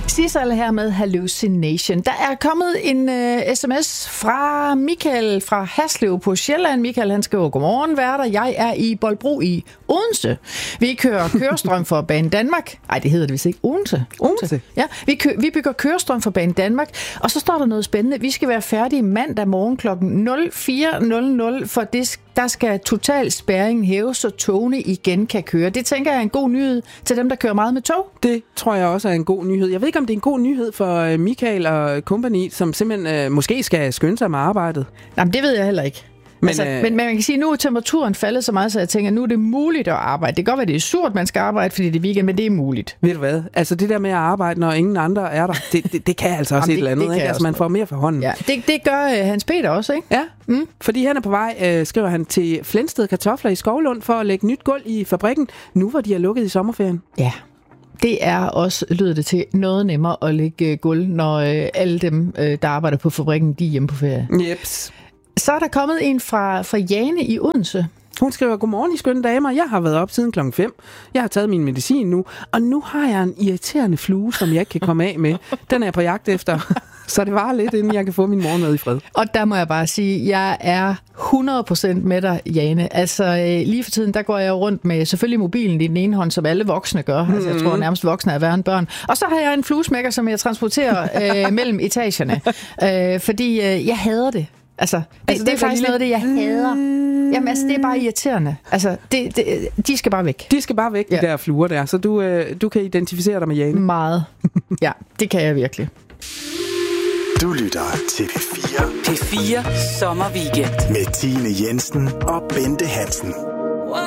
Sissel her med Hallucination. Der er kommet en sms fra Michael fra Haslev på Sjælland. Michael, han skriver, godmorgen værter. Jeg er i Bolbro i Odense. Vi kører kørestrøm for Bane Danmark. Nej, det hedder det vist ikke. Odense. Ja, vi bygger kørestrøm for Bane Danmark. Og så står der noget spændende. Vi skal være færdige mandag morgen kl. 04.00, for der skal total spærring hæves, så togene igen kan køre. Det tænker jeg er en god nyhed til dem, der kører meget med tog. Det tror jeg også er en god nyhed. Jeg ved ikke, om det er en god nyhed for Michael og company, som simpelthen måske skal skynde sig med arbejdet. Jamen, det ved jeg heller ikke. Men man kan sige, at nu er temperaturen faldet så meget, så jeg tænker, at nu er det muligt at arbejde. Det kan godt være, det er surt, man skal arbejde, fordi det er weekend, men det er muligt. Ved du hvad? Altså det der med at arbejde, når ingen andre er der, det kan altså også et eller andet. Ikke? Altså man får mere for hånden. Ja, det gør Hans Peter også, ikke? Ja, fordi han er på vej, skriver han, til Flensted Kartofler i Skovlund for at lægge nyt gulv i fabrikken, nu hvor de er lukket i sommerferien. Ja. Det er også, lyder det til, noget nemmere at lægge gulv, når alle dem, der arbejder på fabrikken, de er hjemme på ferie. Jeps. Så er der kommet en fra Jane i Odense. Hun skriver, godmorgen, I skønne damer. Jeg har været op siden klokken 5. Jeg har taget min medicin nu, og nu har jeg en irriterende flue, som jeg ikke kan komme af med. Den er jeg på jagt efter, så det var lidt, inden jeg kan få min morgenmad i fred. Og der må jeg bare sige, jeg er 100% med dig, Jane. Altså lige for tiden, der går jeg rundt med selvfølgelig mobilen i den ene hånd, som alle voksne gør. Altså jeg tror nærmest voksne er værre end børn. Og så har jeg en fluesmækker, som jeg transporterer mellem etagerne. Fordi jeg hader det. Altså, det er faktisk noget af det, jeg hader. Jamen, altså, det er bare irriterende. Altså, de skal bare væk. De skal bare væk, de der fluer der. Så du kan identificere dig med Jane. Meget. Ja, det kan jeg virkelig. Du lytter til P4. P4 Sommerweekend. Med Tine Jensen og Bente Hansen.